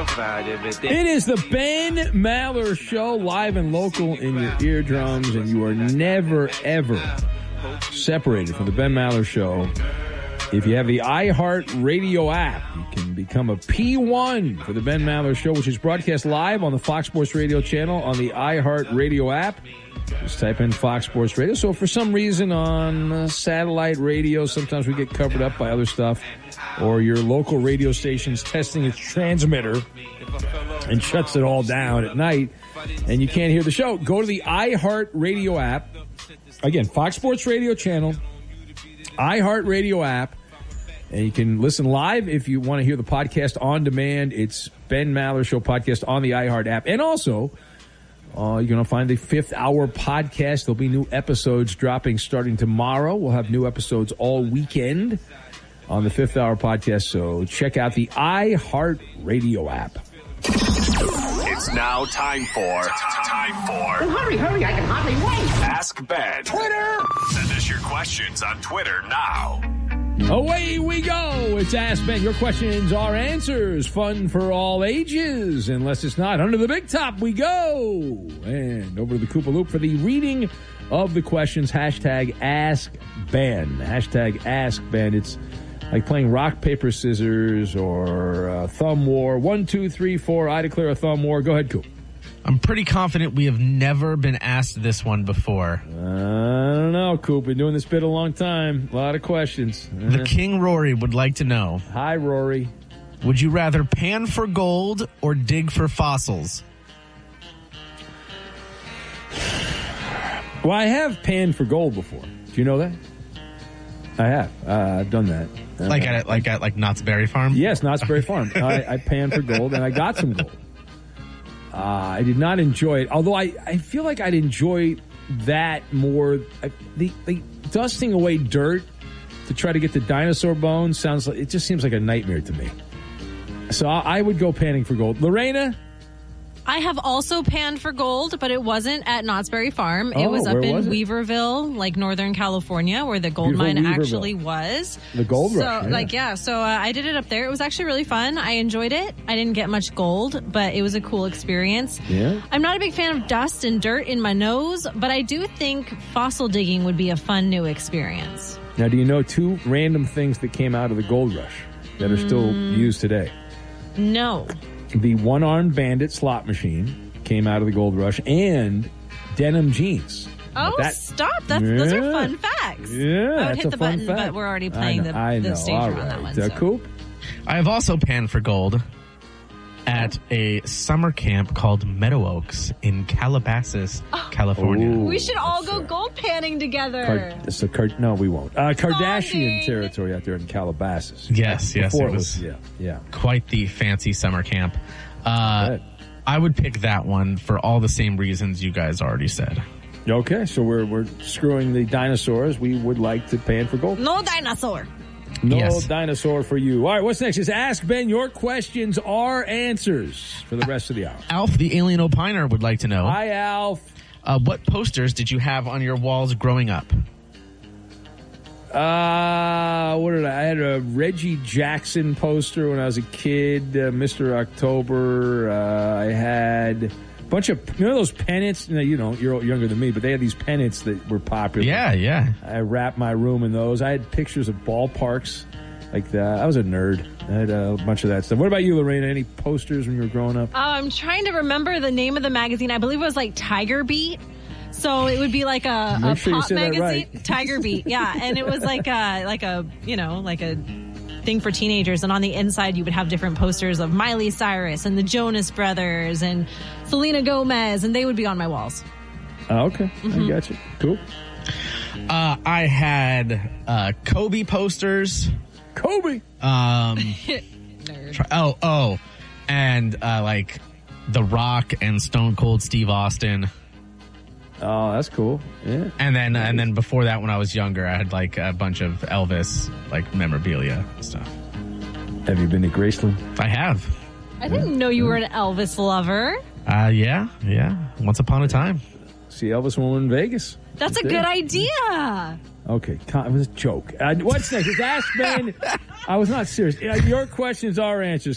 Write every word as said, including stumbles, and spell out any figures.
It is the Ben Maller Show, live and local in your eardrums, and you are never, ever separated from the Ben Maller Show. If you have the iHeart Radio app, you can become a P one for the Ben Maller Show, which is broadcast live on the Fox Sports Radio channel on the iHeart Radio app. Just type in Fox Sports Radio. So for some reason on uh, satellite radio, sometimes we get covered up by other stuff, or your local radio station's testing its transmitter and shuts it all down at night, and you can't hear the show. Go to the iHeart Radio app. Again, Fox Sports Radio channel, iHeart Radio app, and you can listen live if you want to hear the podcast on demand. It's Ben Maller Show podcast on the iHeart app. And also, uh, you're going to find the fifth hour podcast. There'll be new episodes dropping starting tomorrow. We'll have new episodes all weekend on the fifth hour podcast. So check out the iHeart Radio app. It's now time for time for. Oh, hurry, hurry! I can hardly wait. Ask Ben. Twitter. Send us your questions on Twitter now. Away we go. It's Ask Ben. Your questions, our answers. Fun for all ages. Unless it's not. Under the big top we go. And over to the Koopa Loop for the reading of the questions. Hashtag Ask Ben. Hashtag Ask Ben. It's like playing rock, paper, scissors or uh, thumb war. One, two, three, four. I declare a thumb war. Go ahead, Coop. I'm pretty confident we have never been asked this one before. I don't know, Coop. Been doing this bit a long time. A lot of questions. The King Rory would like to know. Hi, Rory. Would you rather pan for gold or dig for fossils? Well, I have panned for gold before. Do you know that? I have. Uh, I've done that. Uh, like at like at like Knott's Berry Farm? Yes, Knott's Berry Farm. I, I panned for gold, and I got some gold. Uh, I did not enjoy it, although I, I feel like I'd enjoy that more. I, the, the dusting away dirt to try to get the dinosaur bones sounds like, it just seems like a nightmare to me. So I, I would go panning for gold. Lorena? I have also panned for gold, but it wasn't at Knott's Berry Farm. Oh, it was up where in was it? Weaverville, like Northern California, where the gold Beautiful mine Weaverville. actually was. The gold so, rush. Yeah. Like, yeah, so uh, I did it up there. It was actually really fun. I enjoyed it. I didn't get much gold, but it was a cool experience. Yeah. I'm not a big fan of dust and dirt in my nose, but I do think fossil digging would be a fun new experience. Now, do you know two random things that came out of the gold rush that are still Mm. used today? No. The one-armed bandit slot machine came out of the gold rush, and denim jeans. Oh, That- stop. That's, Those are Yeah. fun facts. Yeah, I would that's hit a the fun button, fact. but we're already I playing know, the, I the know. stage All around that right. one. Uh, So. Coop? I have also panned for gold at a summer camp called Meadow Oaks in Calabasas, California. Ooh. We should all That's go right. gold panning together. Card- it's a card- no, we won't. Uh, Kardashian Bonding. territory out there in Calabasas. Yes, yes, Before it was yeah, yeah. quite the fancy summer camp. Uh, Right. I would pick that one for all the same reasons you guys already said. Okay, so we're we're screwing the dinosaurs. We would like to pan for gold. No dinosaur. No Yes. dinosaur for you. All right, what's next? Is Ask Ben. Your questions are answers for the rest of the hour. Alf, the alien opiner, would like to know, Hi, Alf. uh, what posters did you have on your walls growing up? Uh, what did I, I had a Reggie Jackson poster when I was a kid, uh, Mister October. Uh, I had a bunch of, you know those pennants? You know, you know, you're younger than me, but they had these pennants that were popular. Yeah, yeah. I wrapped my room in those. I had pictures of ballparks like that. I was a nerd. I had a bunch of that stuff. What about you, Lorena? Any posters when you were growing up? Oh, I'm trying to remember the name of the magazine. I believe it was like Tiger Beat. So it would be like a, a Make sure you pop say that magazine, right. Tiger Beat, yeah. And it was like a like a you know like a thing for teenagers. And on the inside, you would have different posters of Miley Cyrus and the Jonas Brothers and Selena Gomez, and they would be on my walls. Oh, okay, Mm-hmm. I got you. Cool. Uh, I had uh, Kobe posters. Kobe. Um, Nerd. try- oh, oh, and uh, like The Rock and Stone Cold Steve Austin. Oh, that's cool. Yeah. And then, and then before that, when I was younger, I had like a bunch of Elvis like memorabilia and stuff. Have you been to Graceland? I have. I didn't know you were an Elvis lover. Uh, yeah, yeah. Once upon a time. See Elvis when we were in Vegas. That's a Right good there. idea. Okay, con- it was a joke. Uh, what's next? It's Ask Ben. I was not serious. Uh, your questions are answers.